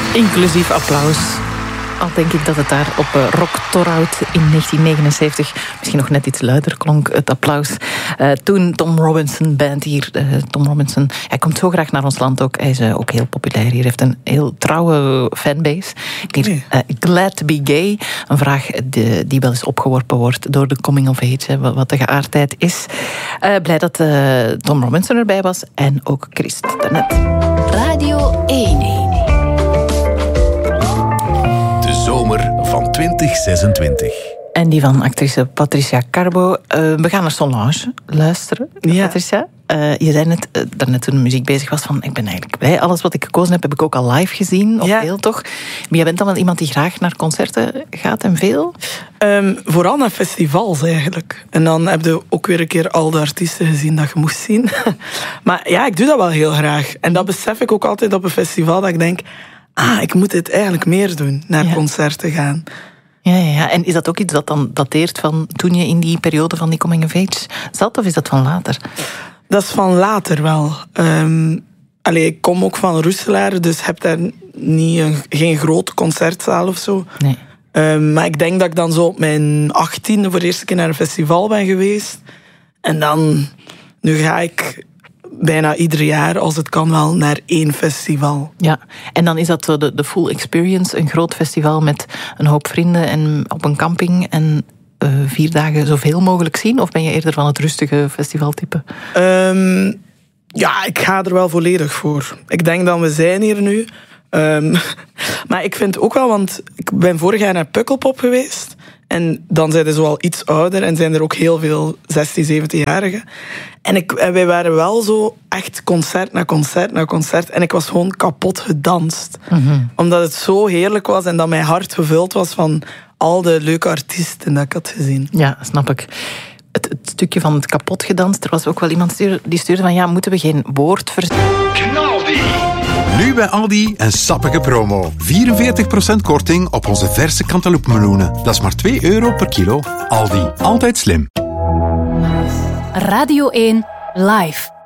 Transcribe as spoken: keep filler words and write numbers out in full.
Inclusief applaus. Al denk ik dat het daar op uh, Rock Torhout in negentien negenenzeventig misschien nog net iets luider klonk, het applaus. Uh, toen Tom Robinson Band hier. Uh, Tom Robinson, hij komt zo graag naar ons land ook. Hij is uh, ook heel populair hier. Hij heeft een heel trouwe fanbase. Hier, uh, Glad to be gay. Een vraag die, die wel eens opgeworpen wordt door de coming of age. Hè, wat de geaardheid is. Uh, blij dat uh, Tom Robinson erbij was. En ook Christ daarnet. Radio één. Zomer van twintig zesentwintig. En die van actrice Patricia Carbo. Uh, we gaan naar Solange luisteren, ja. Patricia. Uh, je zei net, uh, daarnet toen de muziek bezig was, van ik ben eigenlijk blij. Alles wat ik gekozen heb, heb ik ook al live gezien. Of ja. veel toch? Maar jij bent dan wel iemand die graag naar concerten gaat en veel? Um, vooral naar festivals eigenlijk. En dan heb je ook weer een keer al de artiesten gezien dat je moest zien. Maar ja, ik doe dat wel heel graag. En dat besef ik ook altijd op een festival, dat ik denk... Ah, ik moet dit eigenlijk meer doen, naar ja. concerten gaan. Ja, ja, ja, en is dat ook iets dat dan dateert van toen je in die periode van die coming of age zat, of is dat van later? Dat is van later wel. Um, allee, ik kom ook van Roeselaar, dus heb daar niet een, geen grote concertzaal of zo. Nee. Um, maar ik denk dat ik dan zo op mijn achttiende voor de eerste keer naar een festival ben geweest. En dan, nu ga ik... bijna ieder jaar, als het kan wel, naar één festival. Ja, en dan is dat zo de, de full experience, een groot festival met een hoop vrienden en op een camping en uh, vier dagen zoveel mogelijk zien? Of ben je eerder van het rustige festivaltype? Um, ja, ik ga er wel volledig voor. Ik denk dat we zijn hier nu. Um, maar ik vind ook wel, want ik ben vorig jaar naar Pukkelpop geweest. En dan zijn ze zo al iets ouder en zijn er ook heel veel zestien, zeventien-jarigen. En, ik, en wij waren wel zo echt concert na concert na concert. En ik was gewoon kapot gedanst. Mm-hmm. Omdat het zo heerlijk was en dat mijn hart gevuld was van al de leuke artiesten dat ik had gezien. Ja, snap ik. Het, het stukje van het kapot gedanst, er was ook wel iemand die stuurde van ja, moeten we geen woord verstaan? Knaldi! Nu bij Aldi een sappige promo. vierenveertig procent korting op onze verse cantaloupe-meloenen. Dat is maar twee euro per kilo. Aldi, altijd slim. Radio één, live.